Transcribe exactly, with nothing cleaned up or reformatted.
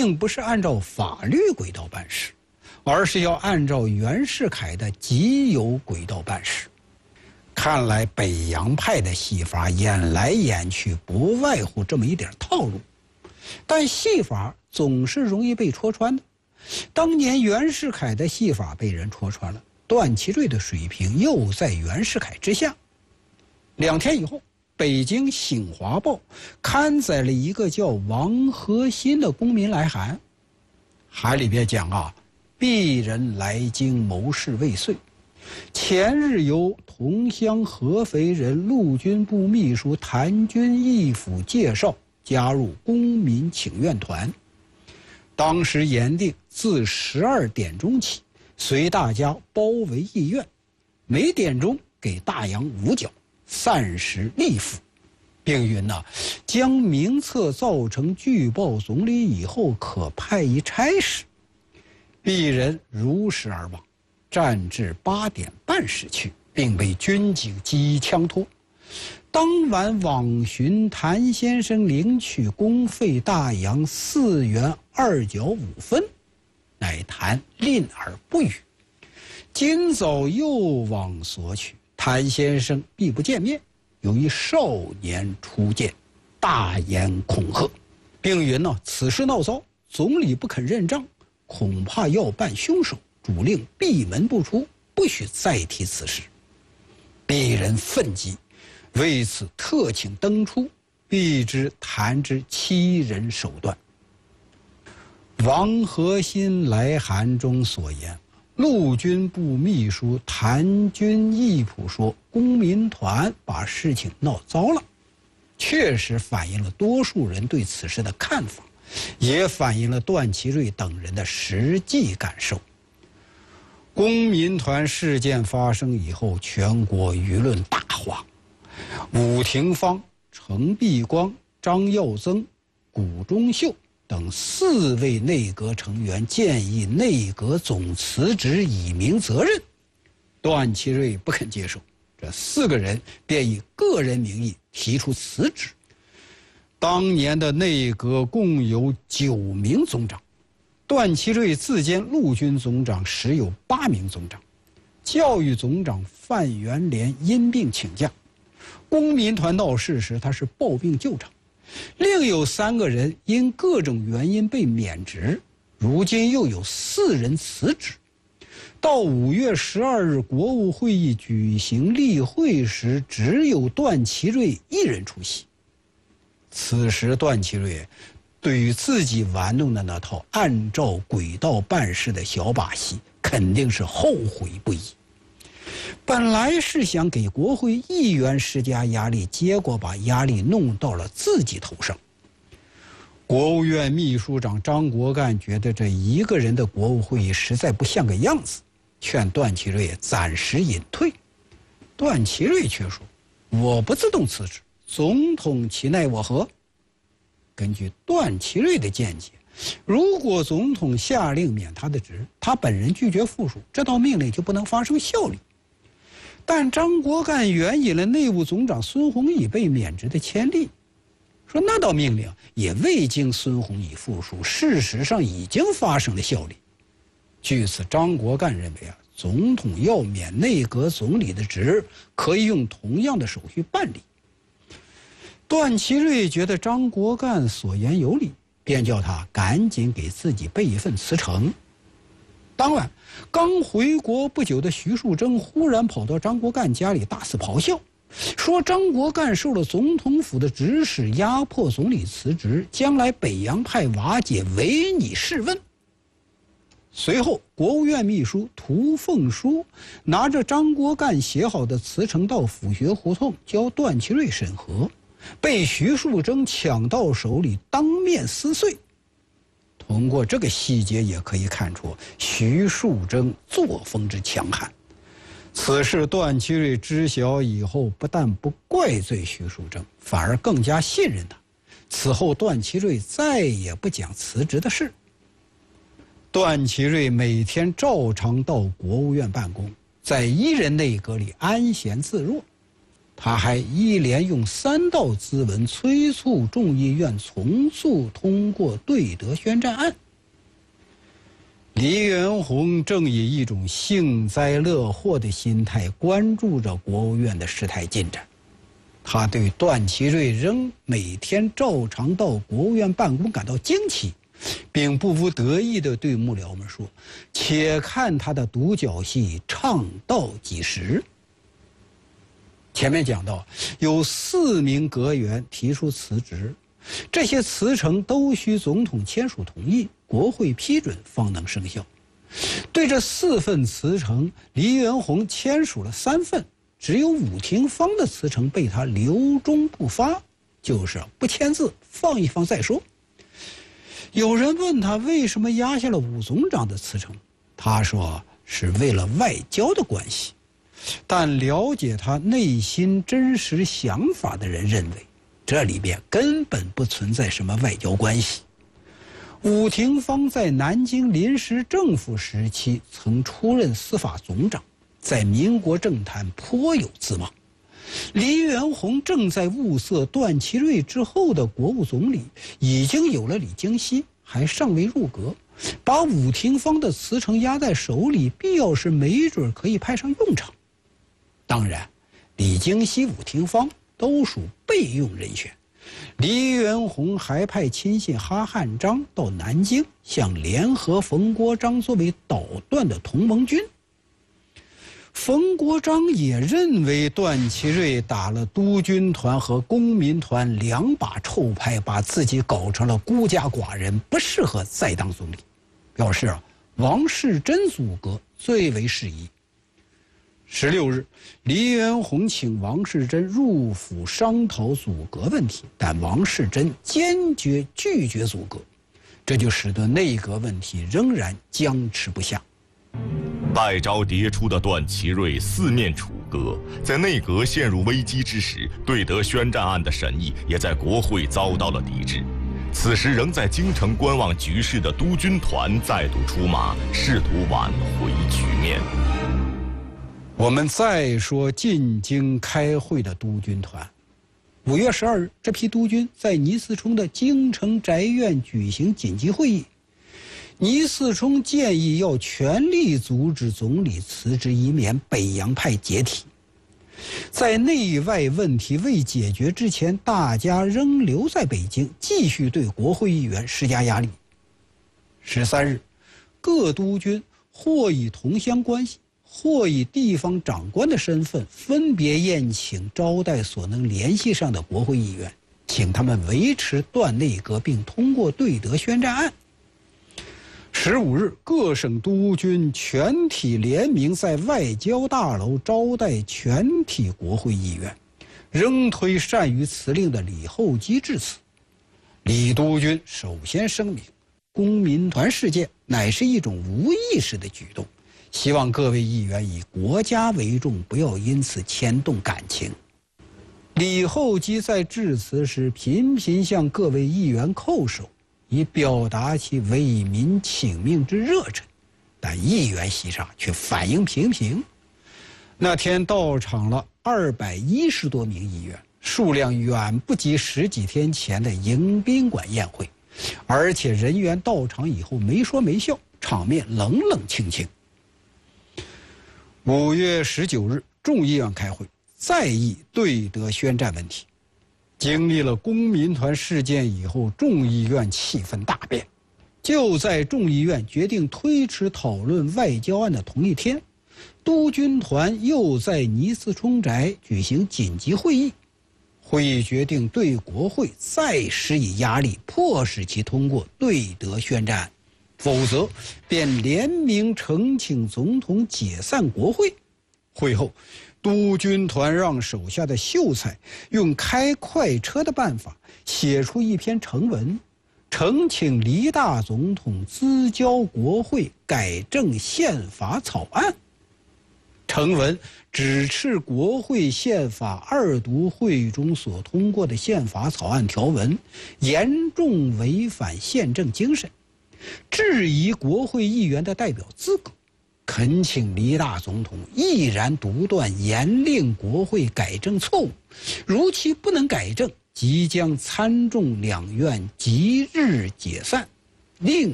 并不是按照法律轨道办事，而是要按照袁世凯的既有轨道办事。看来北洋派的戏法演来演去不外乎这么一点套路，但戏法总是容易被戳穿的。当年袁世凯的戏法被人戳穿了，段祺瑞的水平又在袁世凯之下。两天以后，北京《醒华报》刊载了一个叫王和新的公民来函，函里边讲啊，鄙人来京谋事未遂，前日由同乡合肥人陆军部秘书谭军义府介绍加入公民请愿团，当时严定自十二点钟起，随大家包围议院，每点钟给大洋五角，散时立府，并云呐、啊，将名册造成具报总理以后，可派一差使。鄙人如实而往，战至八点半时去，并被军警机枪托。当晚往寻谭先生领取公费大洋四元二角五分，乃谭吝而不语。今早又往索取，谭先生必不见面，由于少年初见，大言恐吓，并云呢、啊、此事闹糟，总理不肯认账，恐怕要办凶手，主令闭门不出，不许再提此事。鄙人愤激，为此特请登出，必知谭之欺人手段。王和新来函中所言，陆军部秘书谭军义甫说，公民团把事情闹糟了，确实反映了多数人对此事的看法，也反映了段祺瑞等人的实际感受。公民团事件发生以后，全国舆论大哗，伍廷芳、程璧光、张耀增、谷中秀等四位内阁成员建议内阁总辞职以明责任，段祺瑞不肯接受，这四个人便以个人名义提出辞职。当年的内阁共有九名总长，段祺瑞自兼陆军总长时有八名总长，教育总长范元濂因病请假，公民团闹事时他是抱病救场，另有三个人因各种原因被免职，如今又有四人辞职。到五月十二日国务会议举行例会时，只有段祺瑞一人出席。此时段祺瑞对于自己玩弄的那套按照轨道办事的小把戏，肯定是后悔不已。本来是想给国会议员施加压力，结果把压力弄到了自己头上。国务院秘书长张国干觉得这一个人的国务会议实在不像个样子，劝段祺瑞暂时隐退。段祺瑞却说，我不自动辞职，总统其奈我何？根据段祺瑞的见解，如果总统下令免他的职，他本人拒绝附属，这道命令就不能发生效力。但张国干援引了内务总长孙洪以被免职的先例，说那道命令也未经孙洪以附属，事实上已经发生了效力。据此，张国干认为啊，总统要免内阁总理的职，可以用同样的手续办理。段祺瑞觉得张国干所言有理，便叫他赶紧给自己备一份辞呈。当晚，刚回国不久的徐树铮忽然跑到张国干家里大肆咆哮，说张国干受了总统府的指使，压迫总理辞职，将来北洋派瓦解，唯你是问。随后，国务院秘书涂凤书拿着张国干写好的辞呈到府学胡同交段祺瑞审核，被徐树铮抢到手里，当面撕碎。通过这个细节也可以看出徐树铮作风之强悍。此事段祺瑞知晓以后，不但不怪罪徐树铮，反而更加信任他。此后段祺瑞再也不讲辞职的事。段祺瑞每天照常到国务院办公，在一人内阁里安闲自若。 他还一连用三道咨文催促众议院从速通过对德宣战案。黎元洪正以一种幸灾乐祸的心态关注着国务院的事态进展。他对段祺瑞仍每天照常到国务院办公感到惊奇，并不无得意地对幕僚们说：“且看他的独角戏唱到几时。”前面讲到，有四名阁员提出辞职，这些辞呈都需总统签署同意，国会批准方能生效。对这四份辞呈，黎元洪签署了三份，只有伍廷芳的辞呈被他留中不发，就是不签字，放一放再说。有人问他为什么压下了伍总长的辞呈，他说是为了外交的关系。但了解他内心真实想法的人认为，这里边根本不存在什么外交关系。伍廷芳在南京临时政府时期曾出任司法总长，在民国政坛颇有资望。黎元洪正在物色段祺瑞之后的国务总理，已经有了李京熙，还尚未入阁，把伍廷芳的辞呈压在手里，必要时没准可以派上用场。当然，李京熙、伍廷芳都属备用人选。黎元洪还派亲信哈汉章到南京，向联合冯国璋作为捣乱的同盟军。冯国璋也认为段祺瑞打了督军团和公民团两把臭牌，把自己搞成了孤家寡人，不适合再当总理，表示啊，王世贞组阁最为适宜。十六日，黎元洪请王世贞入府商讨组阁问题，但王世贞坚决拒绝组阁，这就使得内阁问题仍然僵持不下。 败招迭出的段祺瑞四面楚歌，在内阁陷入危机之时，对德宣战案的审议也在国会遭到了抵制。此时仍在京城观望局势的督军团再度出马，试图挽回局面。 我们再说进京开会的督军团。五月十二日，这批督军在倪嗣冲的京城宅院举行紧急会议。倪嗣冲建议要全力阻止总理辞职，以免北洋派解体。在内外问题未解决之前，大家仍留在北京，继续对国会议员施加压力。十三日，各督军或以同乡关系，或以地方长官的身份，分别宴请招待所能联系上的国会议员，请他们维持段内阁并通过对德宣战案。十五日，各省督军全体联名在外交大楼招待全体国会议员，仍推善于辞令的李厚基致辞。李督军首先声明，公民团事件乃是一种无意识的举动，希望各位议员以国家为重，不要因此牵动感情。李厚基在致辞时频频向各位议员叩首，以表达其为民请命之热忱，但议员席上却反应平平。那天到场了二百一十多名议员，数量远不及十几天前的迎宾馆宴会，而且人员到场以后没说没笑，场面冷冷清清。五月十九日，众议院开会，再议对德宣战问题。经历了公民团事件以后，众议院气氛大变。就在众议院决定推迟讨论外交案的同一天，督军团又在倪嗣冲宅举行紧急会议。会议决定对国会再施以压力，迫使其通过对德宣战案，否则便联名呈请总统解散国会。会后，督军团让手下的秀才用开快车的办法写出一篇呈文，呈请黎大总统咨交国会改正宪法草案。呈文指斥国会宪法二读会中所通过的宪法草案条文严重违反宪政精神，质疑国会议员的代表资格， 恳请黎大总统毅然独断，严令国会改正错误。如其不能改正，即将参众两院即日解散，令